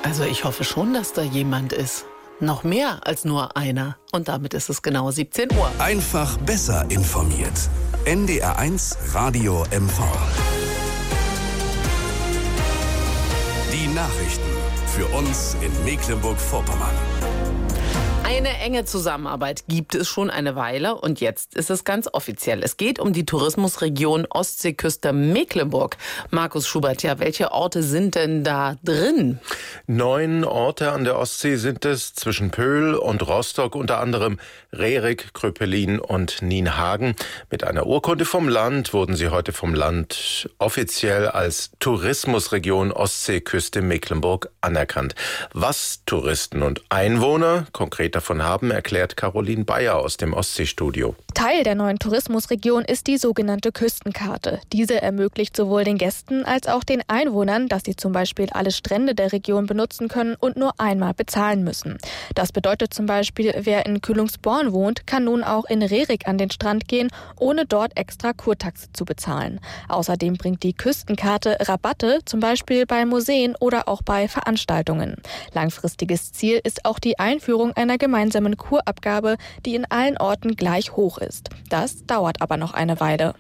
Also ich hoffe schon, dass da jemand ist. Noch mehr als nur einer. Und damit ist es genau 17 Uhr. Einfach besser informiert. NDR1 Radio MV. Die Nachrichten für uns in Mecklenburg-Vorpommern. Eine enge Zusammenarbeit gibt es schon eine Weile und jetzt ist es ganz offiziell. Es geht um die Tourismusregion Ostseeküste Mecklenburg. Markus Schubert, ja, welche Orte sind denn da drin? 9 Orte an der Ostsee sind es, zwischen Pöhl und Rostock, unter anderem Rerik, Kröpelin und Nienhagen. Mit einer Urkunde vom Land wurden sie heute vom Land offiziell als Tourismusregion Ostseeküste Mecklenburg anerkannt. Was Touristen und Einwohner konkret davon haben, erklärt Caroline Bayer aus dem Ostseestudio. Teil der neuen Tourismusregion ist die sogenannte Küstenkarte. Diese ermöglicht sowohl den Gästen als auch den Einwohnern, dass sie zum Beispiel alle Strände der Region benutzen können und nur einmal bezahlen müssen. Das bedeutet zum Beispiel, wer in Kühlungsborn wohnt, kann nun auch in Rerik an den Strand gehen, ohne dort extra Kurtaxe zu bezahlen. Außerdem bringt die Küstenkarte Rabatte, zum Beispiel bei Museen oder auch bei Veranstaltungen. Langfristiges Ziel ist auch die Einführung einer gemeinsamen Kurabgabe, die in allen Orten gleich hoch ist. Das dauert aber noch eine Weile.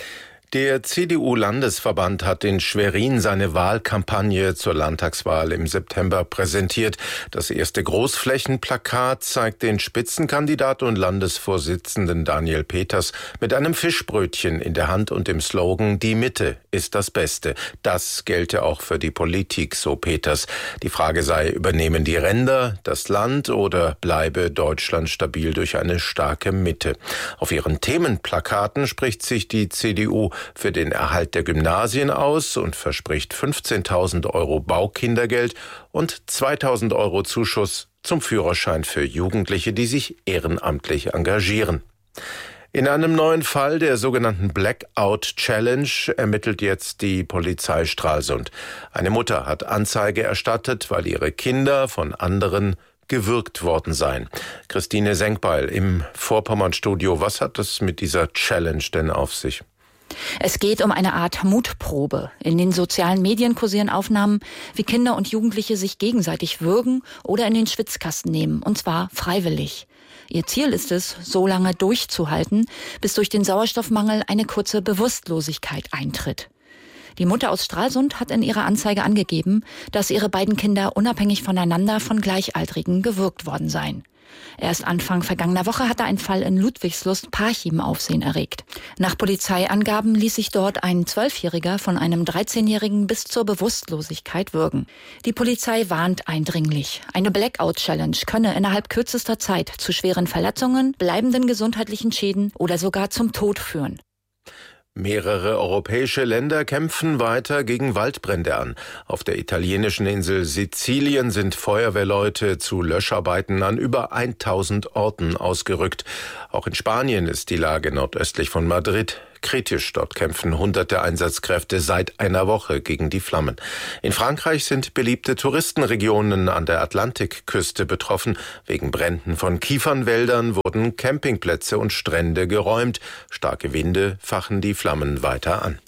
Der CDU-Landesverband hat in Schwerin seine Wahlkampagne zur Landtagswahl im September präsentiert. Das erste Großflächenplakat zeigt den Spitzenkandidat und Landesvorsitzenden Daniel Peters mit einem Fischbrötchen in der Hand und dem Slogan „Die Mitte ist das Beste". Das gelte auch für die Politik, so Peters. Die Frage sei, übernehmen die Ränder das Land oder bleibe Deutschland stabil durch eine starke Mitte? Auf ihren Themenplakaten spricht sich die CDU für den Erhalt der Gymnasien aus und verspricht 15.000 Euro Baukindergeld und 2.000 Euro Zuschuss zum Führerschein für Jugendliche, die sich ehrenamtlich engagieren. In einem neuen Fall der sogenannten Blackout Challenge ermittelt jetzt die Polizei Stralsund. Eine Mutter hat Anzeige erstattet, weil ihre Kinder von anderen gewürgt worden seien. Christine Senkbeil im Vorpommern-Studio. Was hat es mit dieser Challenge denn auf sich? Es geht um eine Art Mutprobe. In den sozialen Medien kursieren Aufnahmen, wie Kinder und Jugendliche sich gegenseitig würgen oder in den Schwitzkasten nehmen, und zwar freiwillig. Ihr Ziel ist es, so lange durchzuhalten, bis durch den Sauerstoffmangel eine kurze Bewusstlosigkeit eintritt. Die Mutter aus Stralsund hat in ihrer Anzeige angegeben, dass ihre beiden Kinder unabhängig voneinander von Gleichaltrigen gewürgt worden seien. Erst Anfang vergangener Woche hatte ein Fall in Ludwigslust-Parchim Aufsehen erregt. Nach Polizeiangaben ließ sich dort ein 12-Jähriger von einem 13-Jährigen bis zur Bewusstlosigkeit würgen. Die Polizei warnt eindringlich. Eine Blackout-Challenge könne innerhalb kürzester Zeit zu schweren Verletzungen, bleibenden gesundheitlichen Schäden oder sogar zum Tod führen. Mehrere europäische Länder kämpfen weiter gegen Waldbrände an. Auf der italienischen Insel Sizilien sind Feuerwehrleute zu Löscharbeiten an über 1000 Orten ausgerückt. Auch in Spanien ist die Lage nordöstlich von Madrid kritisch. Dort kämpfen hunderte Einsatzkräfte seit einer Woche gegen die Flammen. In Frankreich sind beliebte Touristenregionen an der Atlantikküste betroffen. Wegen Bränden von Kiefernwäldern wurden Campingplätze und Strände geräumt. Starke Winde fachen die Flammen weiter an.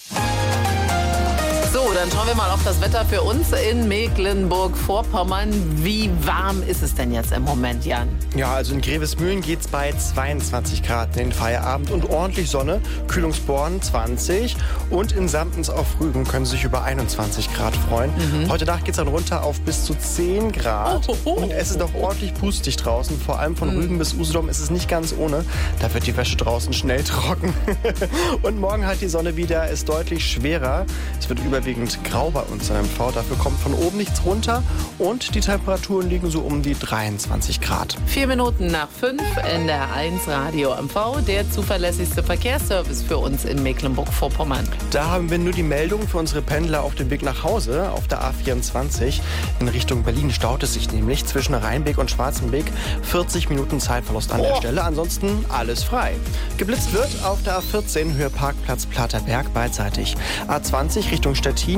So, dann schauen wir mal auf das Wetter für uns in Mecklenburg-Vorpommern. Wie warm ist es denn jetzt im Moment, Jan? Ja, also in Grevesmühlen geht's bei 22 Grad in den Feierabend und ordentlich Sonne. Kühlungsborn 20 und in Samptens auf Rügen können Sie sich über 21 Grad freuen. Heute Nacht geht's dann runter auf bis zu 10 Grad. Und es ist noch ordentlich pustig draußen. Vor allem von Rügen bis Usedom ist es nicht ganz ohne. Da wird die Wäsche draußen schnell trocken. Und morgen hat die Sonne wieder, ist deutlich schwerer. Es wird überwiegend grau bei uns in MV. Dafür kommt von oben nichts runter und die Temperaturen liegen so um die 23 Grad. 4 Minuten nach 5 in der 1 Radio MV, der zuverlässigste Verkehrsservice für uns in Mecklenburg-Vorpommern. Da haben wir nur die Meldung für unsere Pendler auf dem Weg nach Hause. Auf der A24 in Richtung Berlin staut es sich nämlich zwischen Rheinbeck und Schwarzenbeck. 40 Minuten Zeitverlust an der Stelle. Ansonsten alles frei. Geblitzt wird auf der A14 Höhe Parkplatz Platterberg beidseitig. A20 Richtung Stettin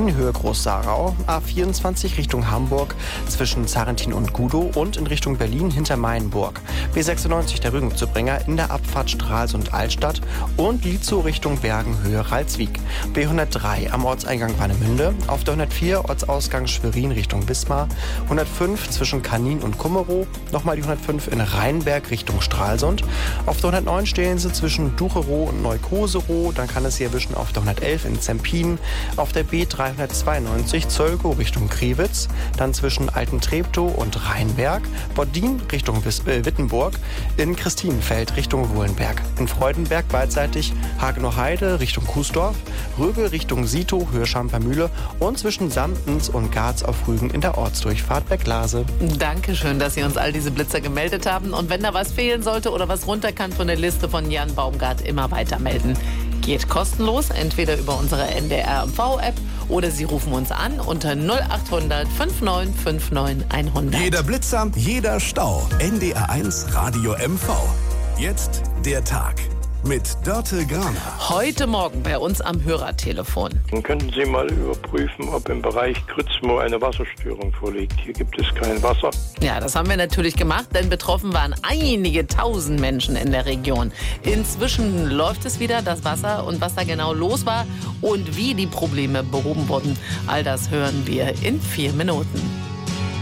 Berlin Höhe Groß-Sarau, A24 Richtung Hamburg zwischen Zarentin und Gudow und in Richtung Berlin hinter Mainburg. B96 der Rügenzubringer in der Abfahrt Stralsund-Altstadt und Lietzow Richtung Bergen Höhe Ralswiek. B103 am Ortseingang Warnemünde, auf der 104 Ortsausgang Schwerin Richtung Wismar, 105 zwischen Kanin und Kummerow, nochmal die 105 in Rheinberg Richtung Stralsund. Auf der 109 stehen sie zwischen Ducherow und Neukoserow, dann kann es sie erwischen auf der 111 in Zempin, auf der B392 Zölkow Richtung Kriwitz, dann zwischen Altentreptow und Rheinberg, Boddin Richtung Wittenburg, in Christinenfeld Richtung Wohlenberg, in Freudenberg beidseitig Hagenow Heide Richtung Kuesdorf, Rögel Richtung Sitow Höhe Schampermühle und zwischen Samtens und Garz auf Rügen in der Ortsdurchfahrt bei Glase. Dankeschön, dass Sie uns all diese Blitzer gemeldet haben. Und wenn da was fehlen sollte oder was runter kann von der Liste von Jan Baumgart, immer weiter melden. Geht kostenlos, entweder über unsere NDR MV-App oder Sie rufen uns an unter 0800 5959 100. Jeder Blitzer, jeder Stau. NDR1 Radio MV. Jetzt der Tag mit Dörte Graner. Heute Morgen bei uns am Hörertelefon. Könnten Sie mal überprüfen, ob im Bereich Grützmoor eine Wasserstörung vorliegt? Hier gibt es kein Wasser. Ja, das haben wir natürlich gemacht, denn betroffen waren einige tausend Menschen in der Region. Inzwischen läuft es wieder, das Wasser, und was da genau los war und wie die Probleme behoben wurden, all das hören wir in 4 Minuten.